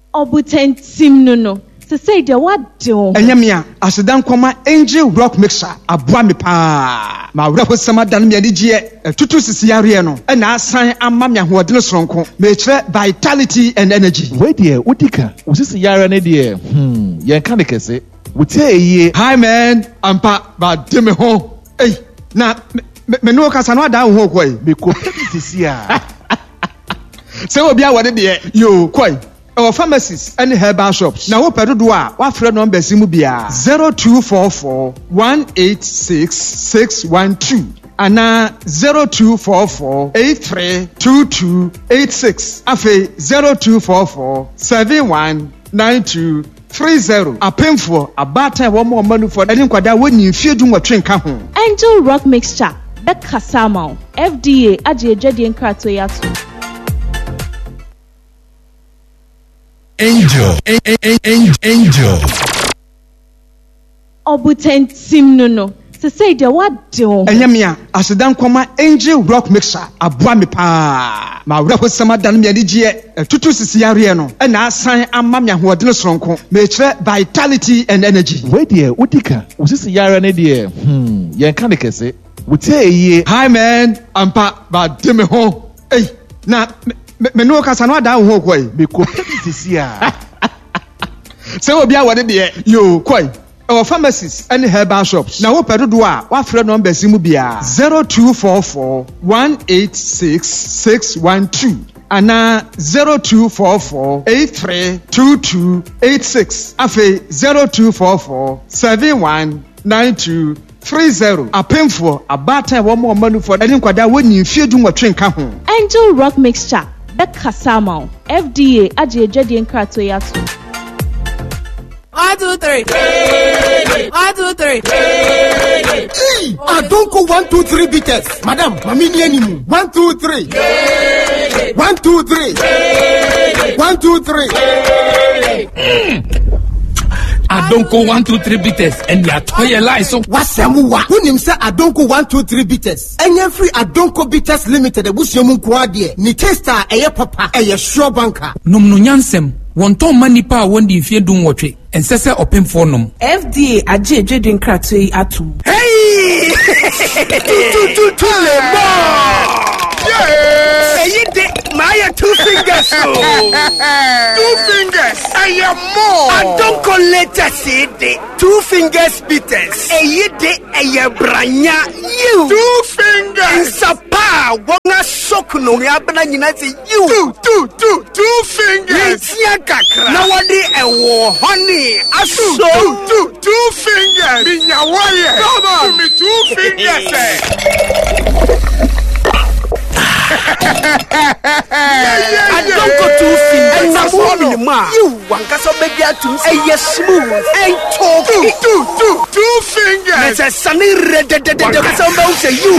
Obutentim no. To say the what do? Enyamia, asedan kwama Angel Rock Mixer, aboa me pa. Ma wura hosama dan me ani gye tutu sisiare no. E na asan amma me ahoɔden soronko. Me kire vitality and energy. Wait there, udika. Usisi yare ne there. Yen kan kese. Wutie ye. Hi man, ampa ba de me ho. Hey, na me no kasa no ada ho koi. Me ko sisi a. Se obi a wode de yo koi. Our pharmacies and herbal shops. Now, what do I? What friend number Simubia 0244 186 612 and 0244 832286. Afe 0244 719230. A painful a batter one more money for any quada when you feel doing what train come home. Angel Rock Mixture. The Kasama. FDA. Aji Jedian Kratoyatu. Angel. Obutentim no. To say the what do? Enyamia, asedan kwama Angel Rock Mixer, aboa me pa. Ma wura hosama dan me ani gye tutu sisiare no. E na asan amma me ahoɔden soronko. Me kire vitality and energy. Wait there, udika. Usisi yare ne there. Yen kan kese. Wutie ye. Hi man, ampa ba de me ho. Hey, na me no kasa no ada ho koi. Me ko sisi a. Se obi a wode de yo koi. Our pharmacies and herbal shops. Now, what do I? What friend number Simubia 0244 186 612 and 0244 832286. Afe 0244 719230. A painful a batter one more money for any quada when you feel doing what train come home. Angel Rock Mixture. The Kasama. FDA. Aji Jedian Kratoyatu. 1, 2, 3. 1, 2, 3. I don't go 1, 2, 3 beaters. Madam, mamini animu. 1, 2, 3. 1, 2, 3. 1, 2, 3. I don't go 1, 2, 3 beaters and you are toy lie so What's Samuwa? Who names say I don't go 1, 2, 3 beaters? And you're free I don't go beaters limited. The bush yamun kwadi. Ni testa eye papa eye sure banker. Num no nyansem. One ton money pa won't if you don't watch it and says open for them. FDA Aji Jedian Kratoyatu. Hey! Yeah! You did my 2 fingers. 2 fingers. I am more. I don't call letter say 2 fingers beaters. You did a branya. You 2 fingers. Sapa wanna soak no yabana say you. 2 fingers. Now what the honey. Asu 2 fingers. Minya wire. Come on. Me 2 fingers. I don't go 2 fingers. And now you want to baby to say yes smooth and talk 2 fingers. It's a sunny red. Somebody say you